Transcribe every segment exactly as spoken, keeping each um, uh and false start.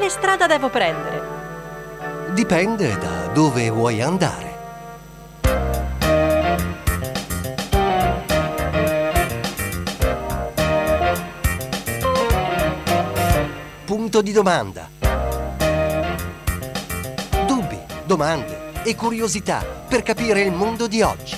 Che strada devo prendere? Dipende da dove vuoi andare. Punto di domanda. Dubbi, domande e curiosità per capire il mondo di oggi.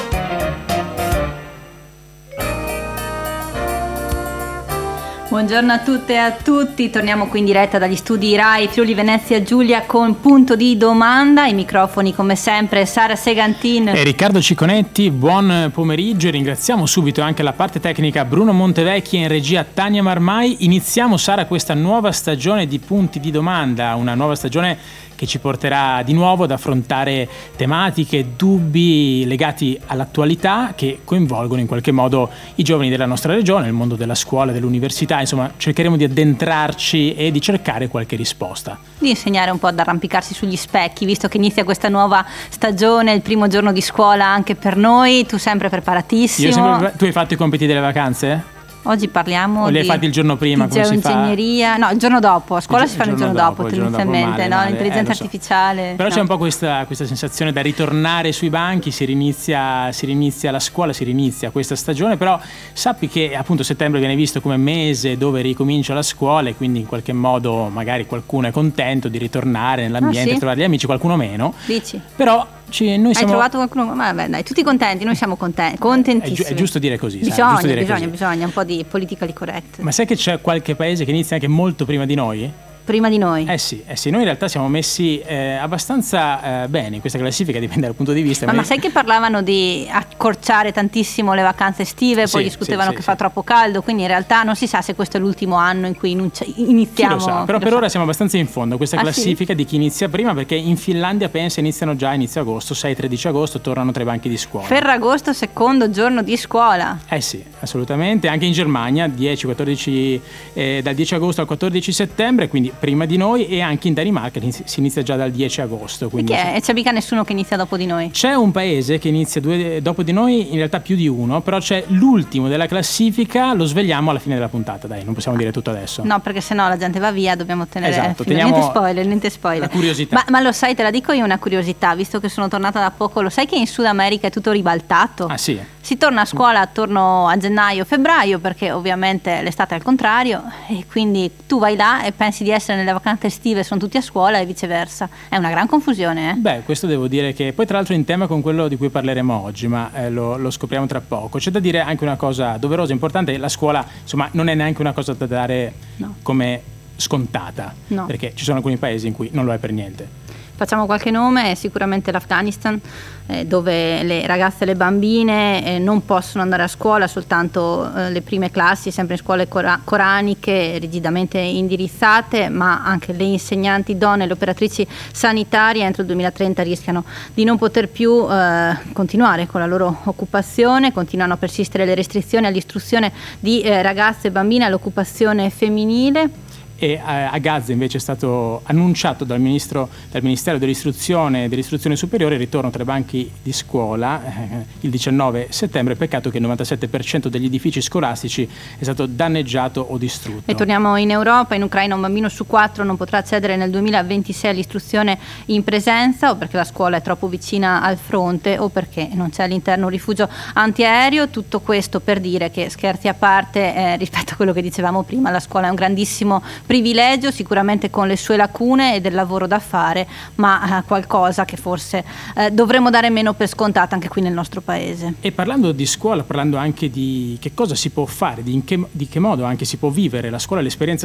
Buongiorno a tutte e a tutti, torniamo qui in diretta dagli studi Rai Friuli Venezia Giulia con Punto di Domanda. I microfoni come sempre Sara Segantin e Riccardo Ciconetti. Buon pomeriggio e ringraziamo subito anche la parte tecnica Bruno Montevecchi e in regia Tania Marmai. Iniziamo, Sara, questa nuova stagione di Punti di Domanda, una nuova stagione che ci porterà di nuovo ad affrontare tematiche, dubbi legati all'attualità che coinvolgono in qualche modo i giovani della nostra regione, il mondo della scuola, dell'università. Insomma, cercheremo di addentrarci e di cercare qualche risposta. Di insegnare un po' ad arrampicarsi sugli specchi, visto che inizia questa nuova stagione, il primo giorno di scuola anche per noi. Tu sempre preparatissimo. Io sempre, tu hai fatto i compiti delle vacanze? Oggi parliamo o li hai di, fatti il giorno prima, di come si fa? geoingegneria, no, il giorno dopo, a scuola il, si fanno il giorno, il giorno dopo, dopo tendenzialmente, no? L'intelligenza eh, so. artificiale. Però no. c'è un po' questa, questa sensazione da ritornare sui banchi, si rinizia, si rinizia la scuola, si rinizia questa stagione, però sappi che appunto settembre viene visto come mese dove ricomincia la scuola e quindi in qualche modo magari qualcuno è contento di ritornare nell'ambiente, ah, sì? trovare gli amici, qualcuno meno. Dici? Però Ci, noi Hai siamo... trovato qualcuno? Ma vabbè, dai, tutti contenti, noi siamo contenti, contentissimi. È, gi- è giusto dire così. Bisogna, giusto dire bisogna, così. bisogna, un po' di politically correct. Ma sai che c'è qualche paese che inizia anche molto prima di noi? Prima di noi? Eh sì, eh sì, noi in realtà siamo messi eh, abbastanza eh, bene in questa classifica, dipende dal punto di vista. Ma, ma sai che parlavano di accorciare tantissimo le vacanze estive, poi sì, discutevano sì, che sì, fa sì. troppo caldo, quindi in realtà non si sa se questo è l'ultimo anno in cui iniziamo. Chi lo sa, però per so. ora siamo abbastanza in fondo a questa ah, classifica sì? di chi inizia prima, perché in Finlandia pensa iniziano già a inizio agosto, sei tredici agosto tornano tra i banchi di scuola. Ferragosto, secondo giorno di scuola. Eh sì, assolutamente, anche in Germania dieci quattordici eh, dal dieci agosto al quattordici settembre, quindi prima di noi, e anche in Danimarca si inizia già dal dieci agosto. Quindi perché sì. C'è mica nessuno che inizia dopo di noi? C'è un paese che inizia due, dopo di noi, in realtà più di uno, però c'è l'ultimo della classifica, lo svegliamo alla fine della puntata, dai, non possiamo dire tutto adesso. No, perché sennò la gente va via, dobbiamo tenere esatto, fino. Niente spoiler, niente spoiler. La curiosità. Ma, ma lo sai, te la dico io una curiosità, visto che sono tornata da poco, lo sai che in Sud America è tutto ribaltato? Ah sì? Si torna a scuola attorno a gennaio-febbraio, perché ovviamente l'estate è al contrario, e quindi tu vai là e pensi di essere nelle vacanze estive, sono tutti a scuola e viceversa. È una gran confusione, eh? Beh, questo devo dire che poi tra l'altro in tema con quello di cui parleremo oggi, ma eh, lo, lo scopriamo tra poco. C'è da dire anche una cosa doverosa, importante: la scuola, insomma, non è neanche una cosa da dare no. come scontata, no. perché ci sono alcuni paesi in cui non lo è per niente. Facciamo qualche nome, sicuramente l'Afghanistan, eh, dove le ragazze e le bambine eh, non possono andare a scuola, soltanto eh, le prime classi, sempre in scuole cora- coraniche, rigidamente indirizzate, ma anche le insegnanti donne, le operatrici sanitarie entro il duemilatrenta rischiano di non poter più eh, continuare con la loro occupazione, continuano a persistere le restrizioni all'istruzione di eh, ragazze e bambine, all'occupazione femminile. E a Gaza invece è stato annunciato dal, ministro, dal Ministero dell'Istruzione e dell'Istruzione Superiore il ritorno tra i banchi di scuola eh, il diciannove settembre. Peccato che il novantasette per cento degli edifici scolastici è stato danneggiato o distrutto. E torniamo in Europa. In Ucraina un bambino su quattro non potrà accedere nel duemilaventisei all'istruzione in presenza, o perché la scuola è troppo vicina al fronte o perché non c'è all'interno un rifugio antiaereo. Tutto questo per dire che, scherzi a parte, eh, rispetto a quello che dicevamo prima, la scuola è un grandissimo privilegio, sicuramente con le sue lacune e del lavoro da fare, ma eh, qualcosa che forse eh, dovremmo dare meno per scontata anche qui nel nostro paese. E parlando di scuola, parlando anche di che cosa si può fare, di in che, di che modo anche si può vivere la scuola, l'esperienza